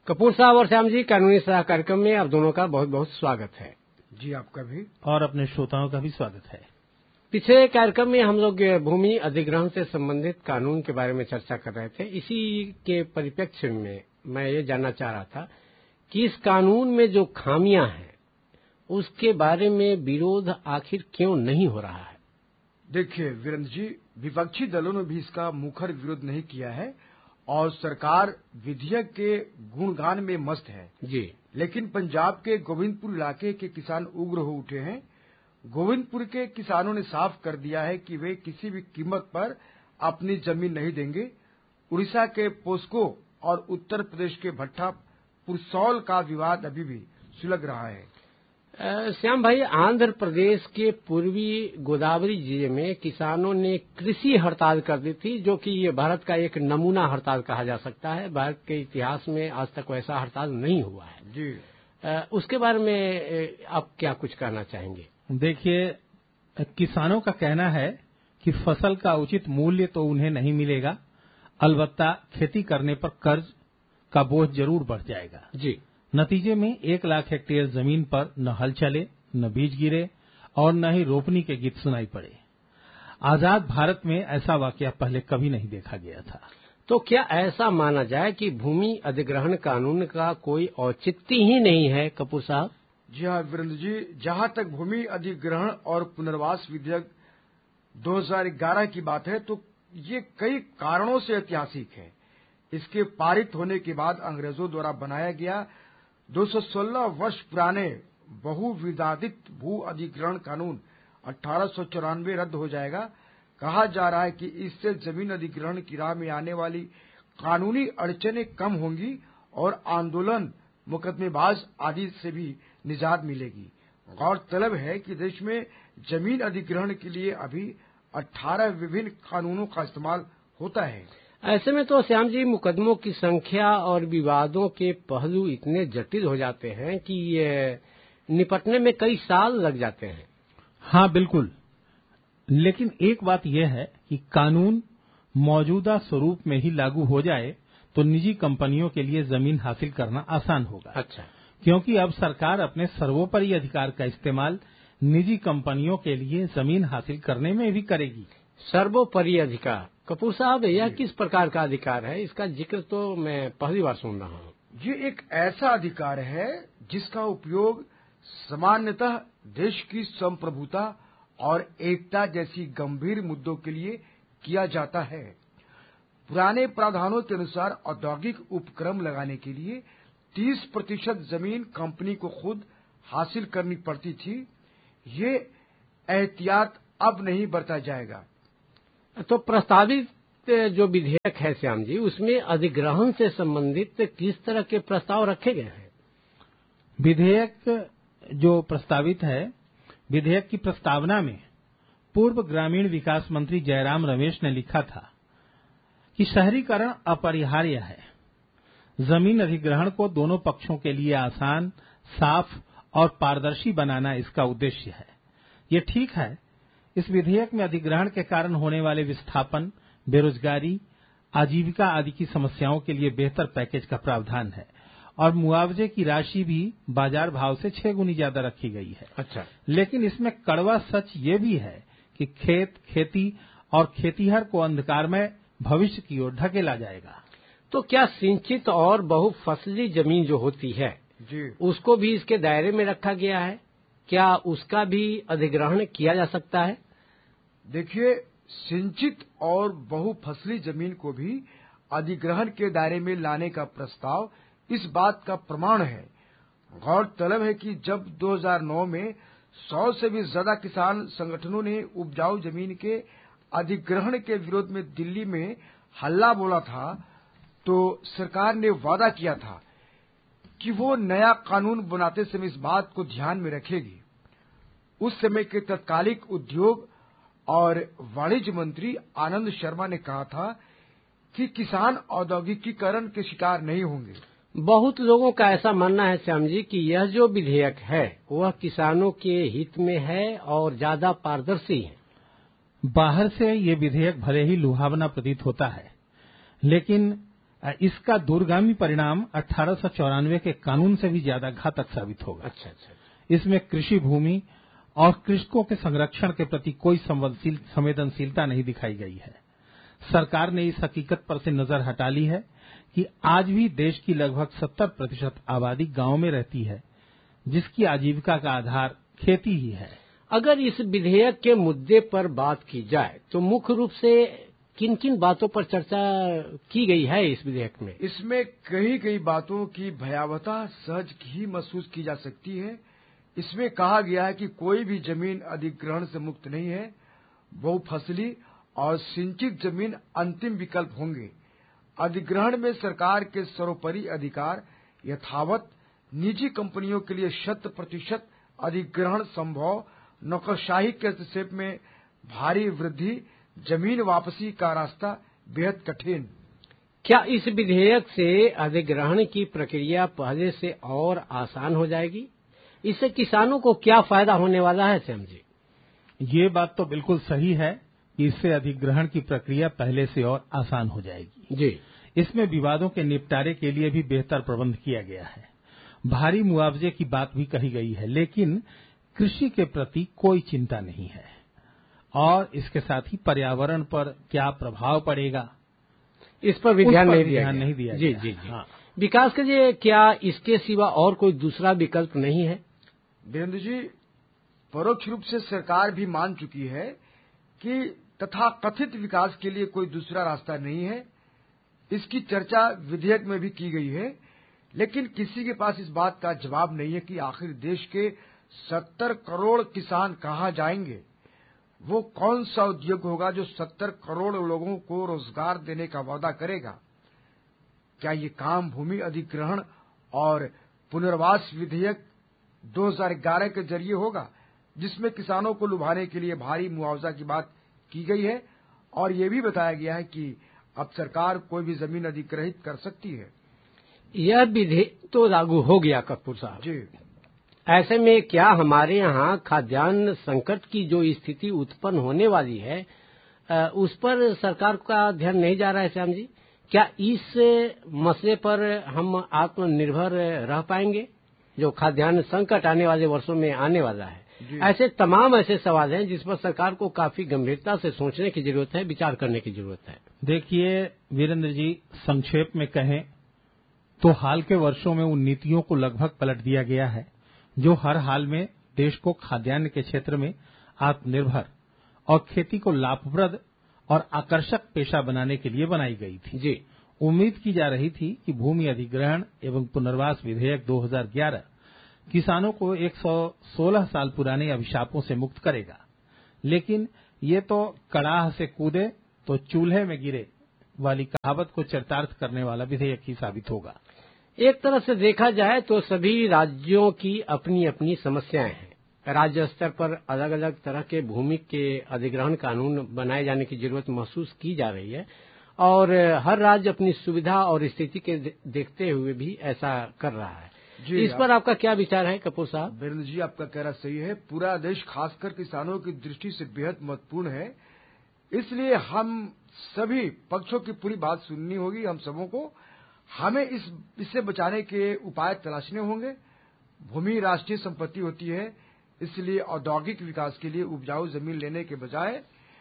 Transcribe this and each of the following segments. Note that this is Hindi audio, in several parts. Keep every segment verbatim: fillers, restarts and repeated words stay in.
कपूर साहब और श्याम जी, कानूनी सलाह कार्यक्रम में आप दोनों का बहुत बहुत स्वागत है। जी, आपका भी और अपने श्रोताओं का भी स्वागत है। पिछले कार्यक्रम में हम लोग भूमि अधिग्रहण से संबंधित कानून के बारे में चर्चा कर रहे थे। इसी के परिप्रेक्ष्य में मैं ये जानना चाह रहा था कि इस कानून में जो खामियां हैं उसके बारे में विरोध आखिर क्यों नहीं हो रहा है। देखिए वीरेंद्र जी, विपक्षी दलों ने भी इसका मुखर विरोध नहीं किया है और सरकार विधेयक के गुणगान में मस्त है जी। लेकिन पंजाब के गोविंदपुर इलाके के किसान उग्र हो उठे हैं। गोविंदपुर के किसानों ने साफ कर दिया है कि वे किसी भी कीमत पर अपनी जमीन नहीं देंगे। उड़ीसा के पोस्को और उत्तर प्रदेश के भट्टा पुरसौल का विवाद अभी भी सुलग रहा है। श्याम भाई, आंध्र प्रदेश के पूर्वी गोदावरी जिले में किसानों ने कृषि हड़ताल कर दी थी, जो कि ये भारत का एक नमूना हड़ताल कहा जा सकता है। भारत के इतिहास में आज तक वैसा हड़ताल नहीं हुआ है जी। उसके बारे में आप क्या कुछ कहना चाहेंगे? देखिए, किसानों का कहना है कि फसल का उचित मूल्य तो उन्हें नहीं मिलेगा, अलबत्ता खेती करने पर कर्ज का बोझ जरूर बढ़ जाएगा जी। नतीजे में एक लाख हेक्टेयर जमीन पर न हल चले, न बीज गिरे और न ही रोपनी के गीत सुनाई पड़े। आजाद भारत में ऐसा वाकया पहले कभी नहीं देखा गया था। तो क्या ऐसा माना जाए कि भूमि अधिग्रहण कानून का कोई औचित्य ही नहीं है कपूर साहब? जी हाँ वीरेंद्र जी, जहां तक भूमि अधिग्रहण और पुनर्वास विधेयक दो हज़ार ग्यारह की बात है तो ये कई कारणों से ऐतिहासिक है। इसके पारित होने के बाद अंग्रेजों द्वारा बनाया गया दो सौ सोलह वर्ष पुराने बहुविवादित भू अधिग्रहण कानून अठारह सौ चौरानवे रद्द हो जाएगा। कहा जा रहा है कि इससे जमीन अधिग्रहण की राह में आने वाली कानूनी अड़चनें कम होंगी और आंदोलन, मुकदमेबाज आदि से भी निजात मिलेगी। गौरतलब है कि देश में जमीन अधिग्रहण के लिए अभी अठारह विभिन्न कानूनों का इस्तेमाल होता है। ऐसे में तो श्याम जी, मुकदमों की संख्या और विवादों के पहलू इतने जटिल हो जाते हैं कि ये निपटने में कई साल लग जाते हैं। हाँ बिल्कुल, लेकिन एक बात यह है कि कानून मौजूदा स्वरूप में ही लागू हो जाए तो निजी कंपनियों के लिए जमीन हासिल करना आसान होगा। अच्छा, क्योंकि अब सरकार अपने सर्वोपरि अधिकार का इस्तेमाल निजी कंपनियों के लिए जमीन हासिल करने में भी करेगी। सर्वोपरि अधिकार, कपूर साहब, यह किस प्रकार का अधिकार है? इसका जिक्र तो मैं पहली बार सुन रहा हूँ। ये एक ऐसा अधिकार है जिसका उपयोग सामान्यतः देश की संप्रभुता और एकता जैसी गंभीर मुद्दों के लिए किया जाता है। पुराने प्रावधानों के अनुसार औद्योगिक उपक्रम लगाने के लिए तीस प्रतिशत जमीन कंपनी को खुद हासिल करनी पड़ती थी। ये एहतियात अब नहीं बरता जाएगा। तो प्रस्तावित जो विधेयक है श्याम जी, उसमें अधिग्रहण से संबंधित किस तरह के प्रस्ताव रखे गए हैं? विधेयक जो प्रस्तावित है, विधेयक की प्रस्तावना में पूर्व ग्रामीण विकास मंत्री जयराम रमेश ने लिखा था कि शहरीकरण अपरिहार्य है। जमीन अधिग्रहण को दोनों पक्षों के लिए आसान, साफ और पारदर्शी बनाना इसका उद्देश्य है। ये ठीक है, इस विधेयक में अधिग्रहण के कारण होने वाले विस्थापन, बेरोजगारी, आजीविका आदि की समस्याओं के लिए बेहतर पैकेज का प्रावधान है और मुआवजे की राशि भी बाजार भाव से छह गुनी ज्यादा रखी गई है। अच्छा, लेकिन इसमें कड़वा सच ये भी है कि खेत, खेती और खेतीहर को अंधकारमय भविष्य की ओर ढकेला जाएगा। तो क्या सिंचित और बहुफसली जमीन जो होती है जी, उसको भी इसके दायरे में रखा गया है? क्या उसका भी अधिग्रहण किया जा सकता है? देखिए, सिंचित और बहुफसली जमीन को भी अधिग्रहण के दायरे में लाने का प्रस्ताव इस बात का प्रमाण है। गौरतलब है कि जब दो हज़ार नौ में सौ से भी ज्यादा किसान संगठनों ने उपजाऊ जमीन के अधिग्रहण के विरोध में दिल्ली में हल्ला बोला था, तो सरकार ने वादा किया था कि वो नया कानून बनाते समय इस बात को ध्यान में रखेगी। उस समय के तत्कालिक उद्योग और वाणिज्य मंत्री आनंद शर्मा ने कहा था कि किसान औद्योगिकीकरण के शिकार नहीं होंगे। बहुत लोगों का ऐसा मानना है श्याम जी कि यह जो विधेयक है वह किसानों के हित में है और ज्यादा पारदर्शी है। बाहर से ये विधेयक भले ही लुभावना प्रतीत होता है, लेकिन इसका दूरगामी परिणाम अठारह सौ चौरानवे के कानून से भी ज्यादा घातक साबित होगा। अच्छा अच्छा। इसमें कृषि भूमि और कृषकों के संरक्षण के प्रति कोई संवेदनशील संवेदनशीलता नहीं दिखाई गई है। सरकार ने इस हकीकत पर से नजर हटा ली है कि आज भी देश की लगभग सत्तर प्रतिशत आबादी गांव में रहती है, जिसकी आजीविका का आधार खेती ही है। अगर इस विधेयक के मुद्दे पर बात की जाए तो मुख्य रूप से किन किन बातों पर चर्चा की गई है इस विधेयक में? इसमें कई कई बातों की भयावहता सहज ही महसूस की जा सकती है। इसमें कहा गया है कि कोई भी जमीन अधिग्रहण से मुक्त नहीं है। बहुफसली और सिंचित जमीन अंतिम विकल्प होंगे। अधिग्रहण में सरकार के सर्वोपरि अधिकार यथावत, निजी कंपनियों के लिए शत प्रतिशत अधिग्रहण संभव, नौकरशाही के हस्तक्षेप में भारी वृद्धि, जमीन वापसी का रास्ता बेहद कठिन। क्या इस विधेयक से अधिग्रहण की प्रक्रिया पहले से और आसान हो जाएगी? इससे किसानों को क्या फायदा होने वाला है श्याम जी? ये बात तो बिल्कुल सही है कि इससे अधिग्रहण की प्रक्रिया पहले से और आसान हो जाएगी जी। इसमें विवादों के निपटारे के लिए भी बेहतर प्रबंध किया गया है। भारी मुआवजे की बात भी कही गई है, लेकिन कृषि के प्रति कोई चिंता नहीं है। और इसके साथ ही पर्यावरण पर क्या प्रभाव पड़ेगा, इस पर भी ध्यान नहीं दिया ध्यान नहीं दिया जी गया। जी जी। हाँ। विकास के लिए क्या इसके सिवा और कोई दूसरा विकल्प नहीं है? वीरेंद्र जी, परोक्ष रूप से सरकार भी मान चुकी है कि तथा कथित विकास के लिए कोई दूसरा रास्ता नहीं है। इसकी चर्चा विधेयक में भी की गई है, लेकिन किसी के पास इस बात का जवाब नहीं है कि आखिर देश के सत्तर करोड़ किसान कहाँ जाएंगे। वो कौन सा उद्योग होगा जो सत्तर करोड़ लोगों को रोजगार देने का वादा करेगा? क्या ये काम भूमि अधिग्रहण और पुनर्वास विधेयक दो हज़ार ग्यारह के जरिए होगा, जिसमें किसानों को लुभाने के लिए भारी मुआवजा की बात की गई है और ये भी बताया गया है कि अब सरकार कोई भी जमीन अधिग्रहित कर सकती है। यह विधेयक तो लागू हो गया कपूर साहब जी। ऐसे में क्या हमारे यहाँ खाद्यान्न संकट की जो स्थिति उत्पन्न होने वाली है उस पर सरकार का ध्यान नहीं जा रहा है श्याम जी? क्या इस मसले पर हम आत्मनिर्भर रह पाएंगे जो खाद्यान्न संकट आने वाले वर्षों में आने वाला है? ऐसे तमाम ऐसे सवाल हैं जिस पर सरकार को काफी गंभीरता से सोचने की जरूरत है, विचार करने की जरूरत है। देखिए वीरेंद्र जी, संक्षेप में कहें तो हाल के वर्षों में उन नीतियों को लगभग पलट दिया गया है जो हर हाल में देश को खाद्यान्न के क्षेत्र में आत्मनिर्भर और खेती को लाभप्रद और आकर्षक पेशा बनाने के लिए बनाई गई थी। जी। उम्मीद की जा रही थी कि भूमि अधिग्रहण एवं पुनर्वास विधेयक दो हज़ार ग्यारह किसानों को एक सौ सोलह साल पुराने अभिशापों से मुक्त करेगा, लेकिन ये तो कड़ाह से कूदे तो चूल्हे में गिरे वाली कहावत को चरितार्थ करने वाला विधेयक ही साबित होगा। एक तरह से देखा जाए तो सभी राज्यों की अपनी अपनी समस्याएं हैं। राज्य स्तर पर अलग अलग तरह के भूमि के अधिग्रहण कानून बनाए जाने की जरूरत महसूस की जा रही है और हर राज्य अपनी सुविधा और स्थिति के देखते हुए भी ऐसा कर रहा है। इस पर आपका क्या विचार है कपूर साहब? वीरेंद्र जी, आपका कहना सही है। पूरा देश खासकर किसानों की दृष्टि से बेहद महत्वपूर्ण है, इसलिए हम सभी पक्षों की पूरी बात सुननी होगी। हम सबों को हमें इस इससे बचाने के उपाय तलाशने होंगे। भूमि राष्ट्रीय संपत्ति होती है, इसलिए औद्योगिक विकास के लिए उपजाऊ जमीन लेने के बजाय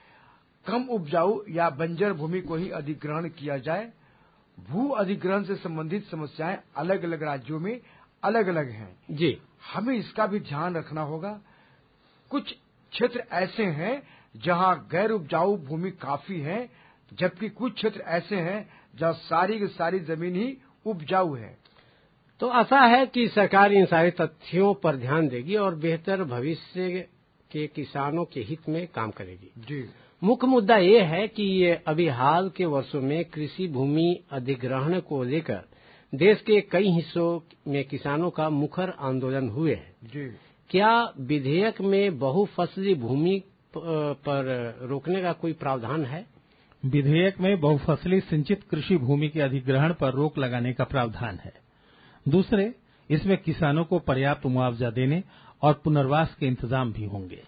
कम उपजाऊ या बंजर भूमि को ही अधिग्रहण किया जाए। भू अधिग्रहण से संबंधित समस्याएं अलग अलग राज्यों में अलग अलग हैं। जी। हमें इसका भी ध्यान रखना होगा। कुछ क्षेत्र ऐसे हैं जहां गैर उपजाऊ भूमि काफी है, जबकि कुछ क्षेत्र ऐसे हैं जहां सारी की सारी जमीन ही उपजाऊ है। तो आशा है कि सरकार इन सारे तथ्यों पर ध्यान देगी और बेहतर भविष्य के किसानों के हित में काम करेगी। जी। मुख्य मुद्दा ये है कि ये अभी हाल के वर्षों में कृषि भूमि अधिग्रहण को लेकर देश के कई हिस्सों में किसानों का मुखर आंदोलन हुए हैं। जी। क्या विधेयक में बहुफसली भूमि पर रोकने का कोई प्रावधान है? विधेयक में बहुफसली सिंचित कृषि भूमि के अधिग्रहण पर रोक लगाने का प्रावधान है। दूसरे, इसमें किसानों को पर्याप्त मुआवजा देने और पुनर्वास के इंतजाम भी होंगे।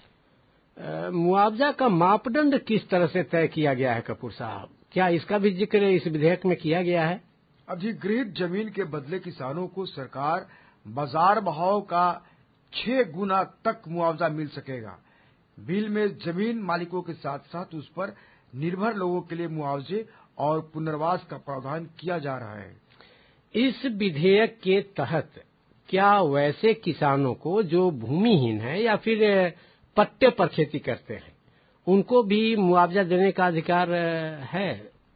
मुआवजा का मापदंड किस तरह से तय किया गया है कपूर साहब? क्या इसका भी जिक्र इस विधेयक में किया गया है? अधिग्रहित जमीन के बदले किसानों को सरकार बाजार भाव का छह गुना तक मुआवजा मिल सकेगा। बिल में जमीन मालिकों के साथ साथ उस पर निर्भर लोगों के लिए मुआवजे और पुनर्वास का प्रावधान किया जा रहा है। इस विधेयक के तहत क्या वैसे किसानों को जो भूमिहीन है या फिर पट्टे पर खेती करते हैं उनको भी मुआवजा देने का अधिकार है?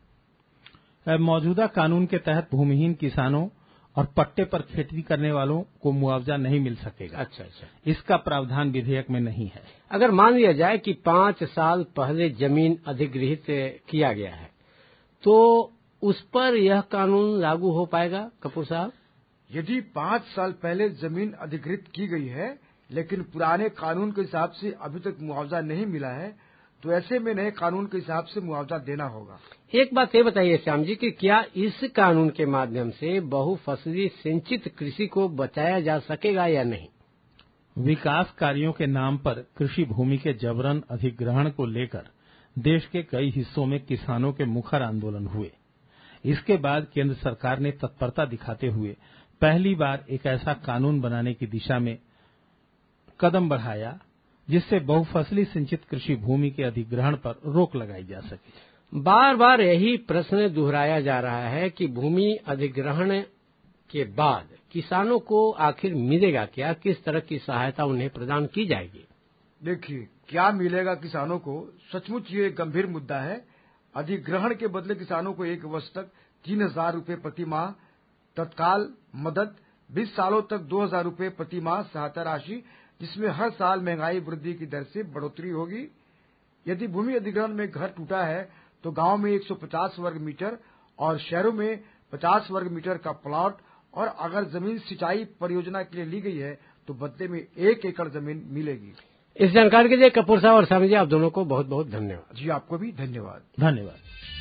मौजूदा कानून के तहत भूमिहीन किसानों और पट्टे पर खेती करने वालों को मुआवजा नहीं मिल सकेगा। अच्छा अच्छा, इसका प्रावधान विधेयक में नहीं है। अगर मान लिया जाए कि पांच साल पहले जमीन अधिग्रहित किया गया है तो उस पर यह कानून लागू हो पाएगा कपूर साहब? यदि पांच साल पहले जमीन अधिग्रहित की गई है लेकिन पुराने कानून के हिसाब से अभी तक मुआवजा नहीं मिला है तो ऐसे में नए कानून के हिसाब से मुआवजा देना होगा। एक बात ये बताइए श्याम जी कि क्या इस कानून के माध्यम से बहुफसली सिंचित कृषि को बचाया जा सकेगा या नहीं? विकास कार्यों के नाम पर कृषि भूमि के जबरन अधिग्रहण को लेकर देश के कई हिस्सों में किसानों के मुखर आंदोलन हुए। इसके बाद केंद्र सरकार ने तत्परता दिखाते हुए पहली बार एक ऐसा कानून बनाने की दिशा में कदम बढ़ाया जिससे बहुफसली सिंचित कृषि भूमि के अधिग्रहण पर रोक लगाई जा सके। बार बार यही प्रश्न दोहराया जा रहा है कि भूमि अधिग्रहण के बाद किसानों को आखिर मिलेगा क्या, किस तरह की सहायता उन्हें प्रदान की जाएगी? देखिए, क्या मिलेगा किसानों को, सचमुच ये गंभीर मुद्दा है। अधिग्रहण के बदले किसानों को एक वर्ष तक तीन हजार रूपये प्रति माह तत्काल मदद, बीस सालों तक दो हजार रूपये प्रति माह सहायता राशि, जिसमें हर साल महंगाई वृद्धि की दर से बढ़ोतरी होगी। यदि भूमि अधिग्रहण में घर टूटा है तो गांव में एक सौ पचास वर्ग मीटर और शहरों में पचास वर्ग मीटर का प्लॉट, और अगर जमीन सिंचाई परियोजना के लिए ली गई है तो बदले में एक एकड़ जमीन मिलेगी। इस जानकारी के लिए कपूर साहब और स्वामी जी आप दोनों को बहुत बहुत धन्यवाद। जी आपको भी धन्यवाद। धन्यवाद।